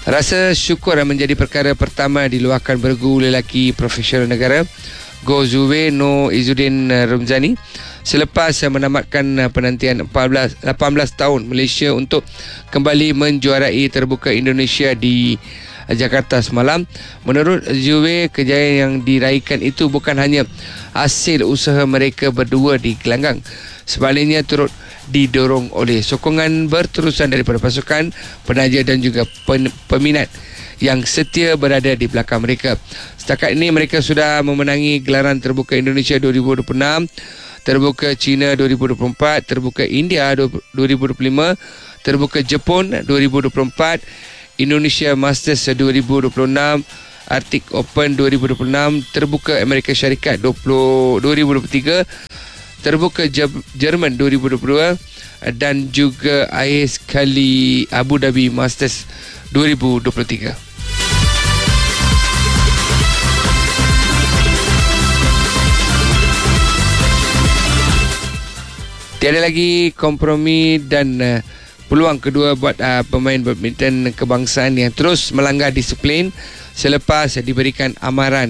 Rasa syukur menjadi perkara pertama diluahkan bergu lelaki profesional negara Go Zuwe No Izzuddin Rumzani selepas menamatkan penantian 18 tahun Malaysia untuk kembali menjuarai terbuka Indonesia di Jakarta semalam. Menurut Zuwe, kejayaan yang diraihkan itu bukan hanya hasil usaha mereka berdua di gelanggang, sebaliknya turut didorong oleh sokongan berterusan daripada pasukan, penaja dan juga peminat yang setia berada di belakang mereka. Setakat ini mereka sudah memenangi gelaran terbuka Indonesia 2026, terbuka China 2024, terbuka India 2025, terbuka Jepun 2024, Indonesia Masters 2026, Arctic Open 2026, terbuka Amerika Syarikat 2023, terbuka Jerman 2022 dan juga akhir sekali Abu Dhabi Masters 2023. Tiada lagi kompromi dan peluang kedua buat pemain badminton kebangsaan yang terus melanggar disiplin selepas diberikan amaran